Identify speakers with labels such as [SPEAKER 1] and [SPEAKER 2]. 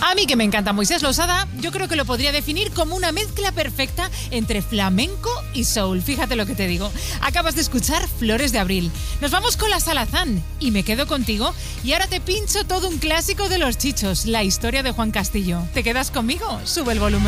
[SPEAKER 1] A mí que me encanta Moisés Losada, yo creo que lo podría definir como una mezcla perfecta entre flamenco y soul. Fíjate lo que te digo. Acabas de escuchar Flores de Abril. Nos vamos con la Salazán y me quedo contigo. Y ahora te pincho todo un clásico de los Chichos, la historia de Juan Castillo. ¿Te quedas conmigo? Sube el volumen.